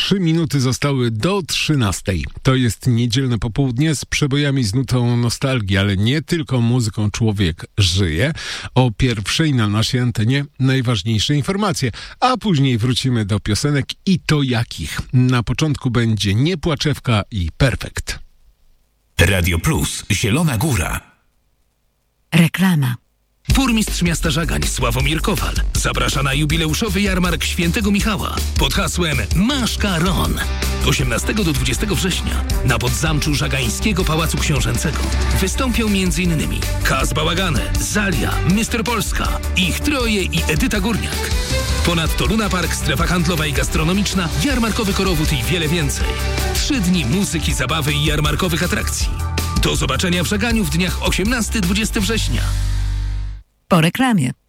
3 minuty zostały do 13. To jest niedzielne popołudnie z przebojami z nutą nostalgii, ale nie tylko muzyką człowiek żyje. O pierwszej na naszej antenie najważniejsze informacje, a później wrócimy do piosenek i to jakich. Na początku będzie Niepłaczewka i Perfekt. Radio Plus, Zielona Góra. Reklama. Burmistrz miasta Żagań Sławomir Kowal zaprasza na jubileuszowy jarmark Świętego Michała pod hasłem Maszkaron. 18 do 20 września na podzamczu Żagańskiego Pałacu Książęcego wystąpią m.in. Kaz Bałagane, Zalia, Mr. Polska, Ich Troje i Edyta Górniak. Ponadto Luna Park, strefa handlowa i gastronomiczna, jarmarkowy korowód i wiele więcej. 3 dni muzyki, zabawy i jarmarkowych atrakcji. Do zobaczenia w Żaganiu w dniach 18-20 września. Po reklamie.